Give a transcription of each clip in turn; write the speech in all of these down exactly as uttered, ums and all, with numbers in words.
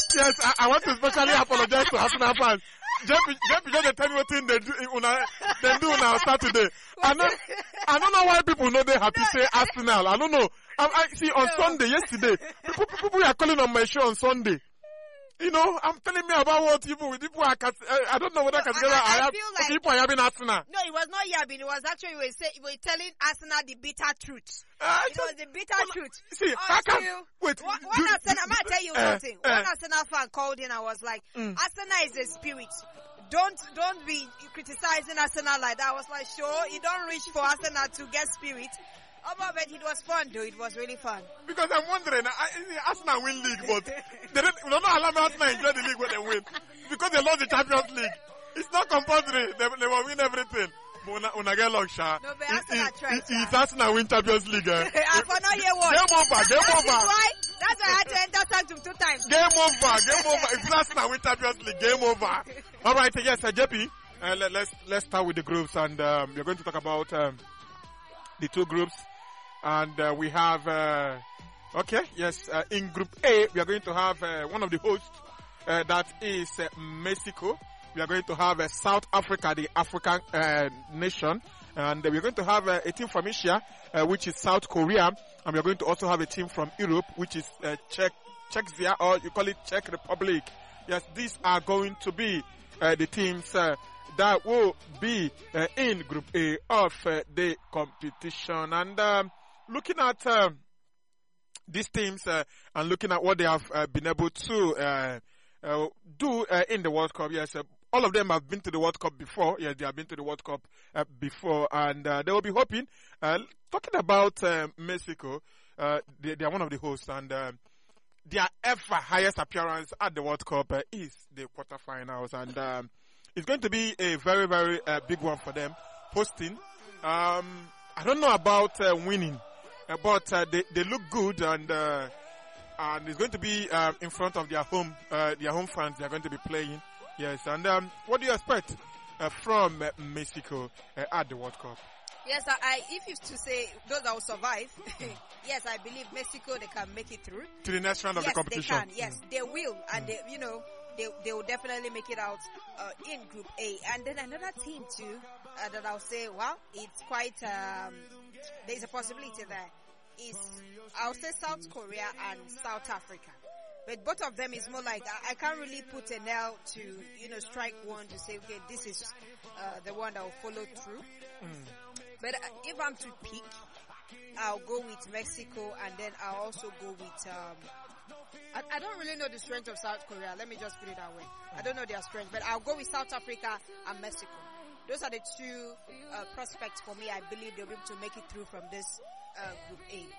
Yes, I, I want to especially apologize to Arsenal fans. J P, J P just tell me what thing they do, una, they do now Saturday. I don't, I don't know why people know they have to say Arsenal. I don't know. I, I see on no. Sunday, yesterday, people, people are calling on my show on Sunday. You know, I'm telling me about what people with people are, I don't know whether no, Casemiro I, I have, like, people are having Arsenal. No, it was not yabbing. It was actually, we were, say, we were telling Arsenal the bitter truth. Uh, it was the bitter well, truth. See, I can, wait. One, one do, Arsenal, I might tell you uh, something. Uh, one Arsenal fan called in and was like, mm. Arsenal is a spirit. Don't, don't be criticizing Arsenal like that. I was like, sure, you don't reach for Arsenal to get spirit. Oh, but it was fun, though. It was really fun. Because I'm wondering, I, Arsenal win league, but they don't, they don't allow Arsenal enjoy the league when they win. Because they lost the Champions League. It's not compulsory. They, they will win everything. But when, when I get luck, Sha, no, but Arsenal tried. It's Arsenal win Champions League. Eh? I for not hear what. Game over, game that over. Is why, that's why I had to enter Sanctum two times. Game over, game over. If Arsenal win Champions League, game over. All right, yes, uh, J P. Uh, let, let's let's start with the groups, and um, we're going to talk about um, the two groups. And uh, we have, uh, okay, yes, uh, in Group A, we are going to have uh, one of the hosts, uh, that is uh, Mexico. We are going to have uh, South Africa, the African uh, nation. And uh, we're going to have uh, a team from Asia, uh, which is South Korea. And we're going to also have a team from Europe, which is uh, Czech, Czechia, or you call it Czech Republic. Yes, these are going to be uh, the teams uh, that will be uh, in Group A of uh, the competition. And um, looking at uh, these teams uh, and looking at what they have uh, been able to uh, uh, do uh, in the World Cup, yes, uh, all of them have been to the World Cup before. Yes, they have been to the World Cup uh, before, and uh, they will be hoping. Uh, talking about uh, Mexico, uh, they, they are one of the hosts, and uh, their ever highest appearance at the World Cup uh, is the quarterfinals, and um, it's going to be a very, very uh, big one for them hosting. Um, I don't know about uh, winning. Uh, but uh, they they look good, and uh, and it's going to be uh, in front of their home uh, their home fans. They are going to be playing. Yes, and um, what do you expect uh, from uh, Mexico uh, at the World Cup? Yes, I, I if you to say those that will survive, yes, I believe Mexico, they can make it through to the next round of yes, the competition. They can. Yes, mm. they will, and mm. they, you know, they they will definitely make it out uh, in Group A. And then another team too uh, that I'll say, well, it's quite um, there's a possibility there. Is I'll say South Korea and South Africa, but both of them is more like I, I can't really put a nail to you know strike one to say okay this is uh, the one that will follow through. Mm. But uh, if I'm to pick, I'll go with Mexico, and then I'll also go with. Um, I, I don't really know the strength of South Korea. Let me just put it that way. I don't know their strength, but I'll go with South Africa and Mexico. Those are the two uh, prospects for me. I believe they'll be able to make it through from this. Uh, group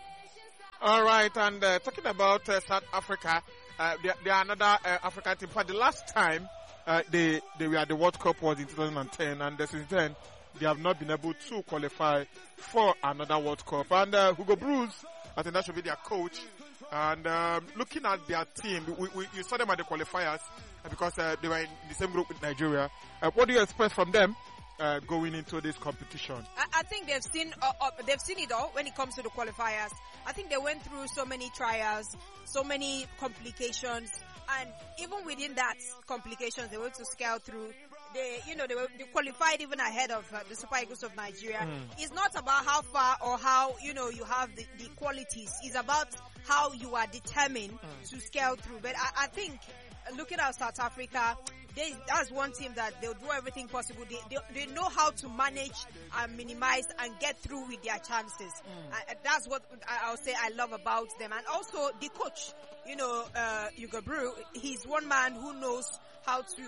A. All right, and uh, talking about uh, South Africa, uh, they, they are another uh, African team. For the last time uh, they they were at the World Cup was in two thousand ten, and uh, since then they have not been able to qualify for another World Cup. And uh, Hugo Broos, I think that should be their coach. And um, looking at their team, we, we, you saw them at the qualifiers uh, because uh, they were in the same group with Nigeria. Uh, what do you expect from them? Uh, going into this competition, I, I think they've seen uh, uh, they've seen it all when it comes to the qualifiers. I think they went through so many trials, so many complications, and even within that complications, they were able to scale through. They, you know, they were they qualified even ahead of uh, the Super Eagles of Nigeria. Mm. It's not about how far or how you know you have the, the qualities. It's about how you are determined mm. to scale through. But I, I think looking at South Africa. They, that's one team that they'll do everything possible. They, they, they know how to manage and minimize and get through with their chances. Mm. Uh, that's what I, I'll say I love about them. And also the coach, you know, uh, Hugo Broos, he's one man who knows how to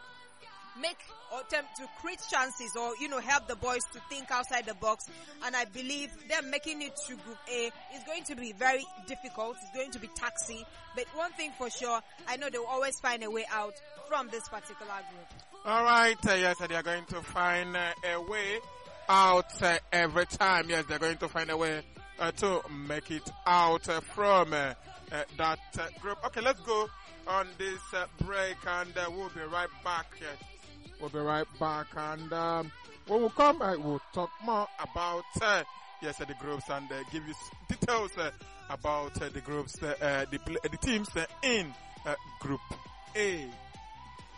make or attempt to create chances or, you know, help the boys to think outside the box. And I believe them making it to Group A is going to be very difficult. It's going to be taxing. But one thing for sure, I know they'll always find a way out from this particular group. All right. Uh, yes, they are going to find uh, a way out uh, every time. Yes, they're going to find a way uh, to make it out uh, from uh, uh, that uh, group. Okay, let's go on this uh, break, and uh, we'll be right back. Uh, We'll be right back, and um, when we come back, we'll talk more about uh, yes, uh, the groups, and uh, give you details uh, about uh, the groups, uh, uh, the, the teams uh, in uh, Group A.